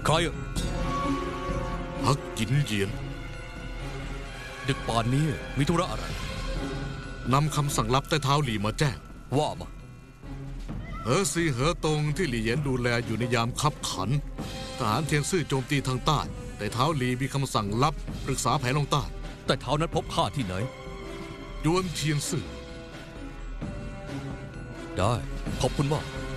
ใครอะฮักกินเหยียนดึกป่านนี้มีธุระอะไรนำคำสั่งลับใต้เท้าหลี่มาแจ้งว่ามาเหอซีเหอตงที่หลี่เหยียนดูแลอยู่ในยามคับขันทหารเทียนซื่อโจมตีทางใต้แต่เท้าหลี่มีคำสั่งลับปรึกษาแผนลงใต้แต่เท้านั้นพบข้าที่ไหนยวนเทียนซื่อได้ขอบคุณมาก